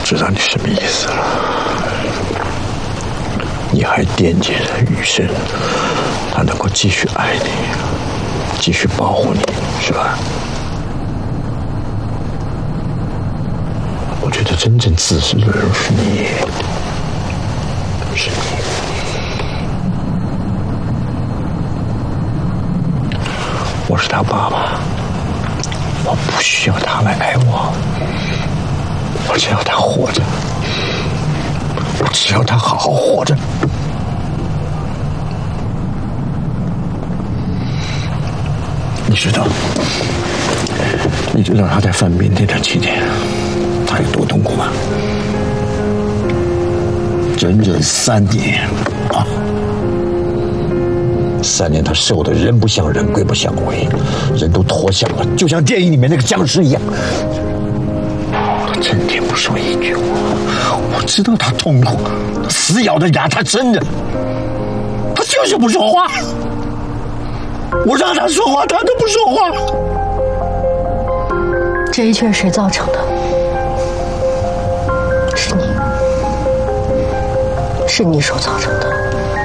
知道你什么意思了。你还惦记着雨生，他能够继续爱你，继续保护你，是吧？我觉得真正自私的人是你，是你。我是他爸爸，我不需要他来爱我，我只要他活着，我只要他好好活着。你知道他在犯病那段期间他有多痛苦吗？整整3年啊！3年他瘦的人不像人，鬼不像鬼，人都脱相了，就像电影里面那个僵尸一样。他整天不说一句话，我知道他痛苦，死咬着牙，他真的，他就是不说话。我让他说话，他都不说话。 这一切是谁造成的？是你，是你所造成的。